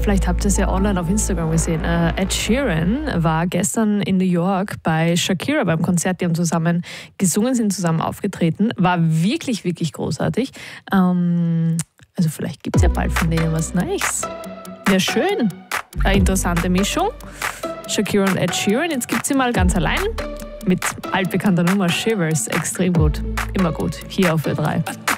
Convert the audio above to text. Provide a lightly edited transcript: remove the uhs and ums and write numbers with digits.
Vielleicht habt ihr es ja online auf Instagram gesehen. Ed Sheeran war gestern in New York bei Shakira beim Konzert. Die haben zusammen gesungen, sind zusammen aufgetreten. War wirklich, wirklich großartig. Also vielleicht gibt es ja bald von denen was Neues. Wäre schön. Eine interessante Mischung. Shakira und Ed Sheeran. Jetzt gibt es sie mal ganz allein mit altbekannter Nummer Shivers. Extrem gut. Immer gut. Hier auf Ö3.